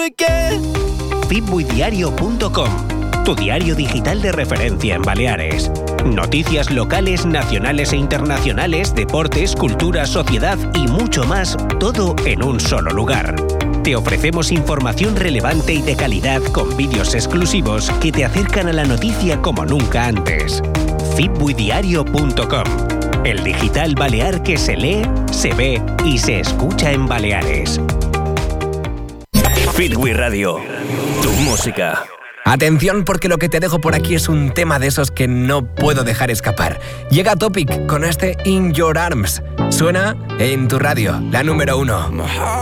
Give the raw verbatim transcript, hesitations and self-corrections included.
fitbuy diario punto com, tu diario digital de referencia en Baleares. Noticias locales, nacionales e internacionales, deportes, cultura, sociedad y mucho más, todo en un solo lugar. Te ofrecemos información relevante y de calidad con vídeos exclusivos que te acercan a la noticia como nunca antes. fitbuy diario punto com, el digital balear que se lee, se ve y se escucha en Baleares. Fitbuy Radio, tu música. Atención, porque lo que te dejo por aquí es un tema de esos que no puedo dejar escapar. Llega Topic con este In Your Arms. Suena en tu radio, la número uno.